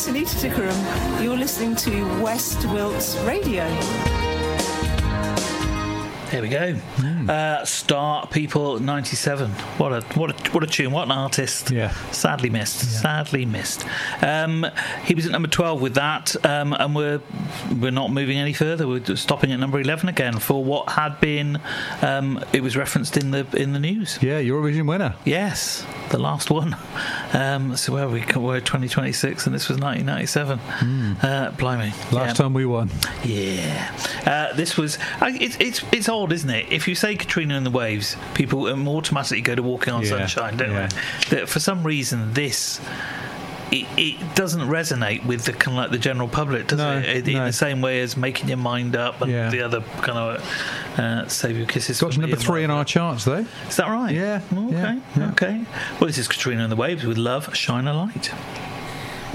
is Anita Tikaram. You're listening to West Wilts Radio. There we go. Star People 97. What a tune. What an artist. Yeah. Sadly missed. Yeah. Sadly missed. He was at number 12 with that, and we're not moving any further. We're just stopping at number 11 again for what had been. It was referenced in the news. Yeah, Eurovision winner. Yes, the last one. So where we're 2026, and this was 1997. Blimey. Last time we won. Yeah. This was. It's old, isn't it? If you say Katrina and the Waves, people automatically go to Walking on Sunshine, don't they? That for some reason this. It doesn't resonate with the kind of like the general public, does it? In the same way as Making Your Mind Up and the other kind of Save Your Kisses. Got to number 3 in our charts, though. Is that right? Yeah. Okay. Yeah. Okay. Well, this is Katrina and the Waves with Love, Shine a Light.